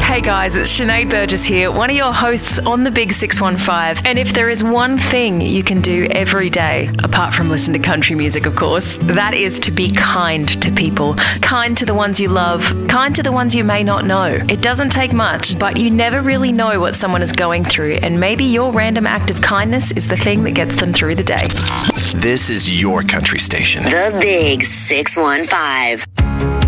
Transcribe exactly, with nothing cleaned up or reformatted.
Hey guys, it's Sinead Burgess here, one of your hosts on the Big six one five. And if there is one thing you can do every day, apart from listen to country music, of course, that is to be kind to people. Kind to the ones you love, kind to the ones you may not know. It doesn't take much, but you never really know what someone is going through, and maybe your random act of kindness is the thing that gets them through the day. This is your country station. The Big six one five.